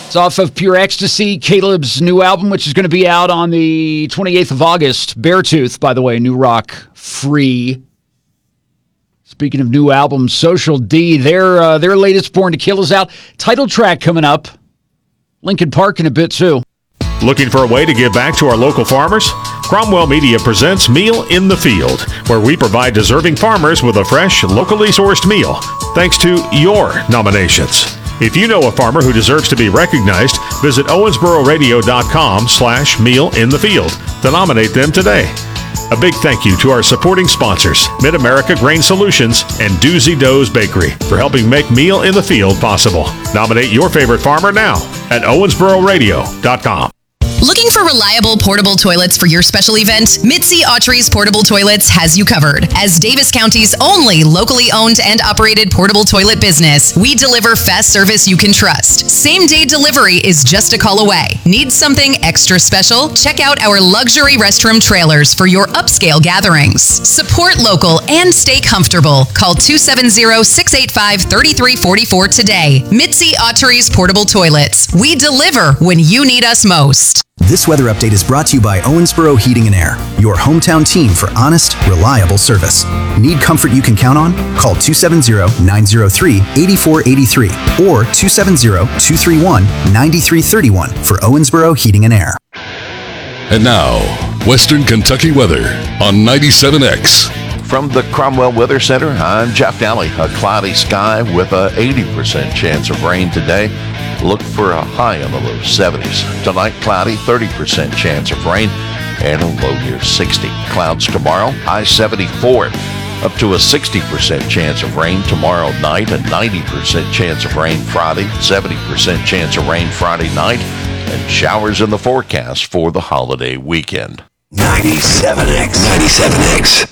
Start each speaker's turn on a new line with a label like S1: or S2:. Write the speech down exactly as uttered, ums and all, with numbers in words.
S1: It's off of Pure Ecstasy, Caleb's new album, which is going to be out on the twenty-eighth of August. Beartooth, by the way, new rock, free. Speaking of new albums, Social D, their uh, their latest Born to Kill is out. Title track coming up. Linkin Park in a bit, too.
S2: Looking for a way to give back to our local farmers? Cromwell Media presents Meal in the Field, where we provide deserving farmers with a fresh, locally sourced meal, thanks to your nominations. If you know a farmer who deserves to be recognized, visit owensboro-radio.com slash meal in the field to nominate them today. A big thank you to our supporting sponsors, Mid-America Grain Solutions and Doozy Doe's Bakery, for helping make Meal in the Field possible. Nominate your favorite farmer now at owensboro radio dot com.
S3: Looking for reliable portable toilets for your special event? Mitzi Autry's Portable Toilets has you covered. As Davis County's only locally owned and operated portable toilet business, we deliver fast service you can trust. Same-day delivery is just a call away. Need something extra special? Check out our luxury restroom trailers for your upscale gatherings. Support local and stay comfortable. Call two seven zero, six eight five, three three four four today. Mitzi Autry's Portable Toilets. We deliver when you need us most.
S4: This weather update is brought to you by Owensboro Heating and Air, your hometown team for honest, reliable service. Need comfort you can count on? Call two seven zero, nine zero three, eight four eight three or two seven zero, two three one, nine three three one for Owensboro Heating and Air.
S5: And now, Western Kentucky weather on ninety-seven X.
S6: From the Cromwell Weather Center, I'm Jeff Daly. A cloudy sky with an eighty percent chance of rain today. Look for a high in the low seventies. Tonight, cloudy, thirty percent chance of rain, and a low near sixty. Clouds tomorrow, high seventy-four. Up to a sixty percent chance of rain tomorrow night, a ninety percent chance of rain Friday, seventy percent chance of rain Friday night, and showers in the forecast for the holiday weekend.
S7: ninety-seven X. ninety-seven X.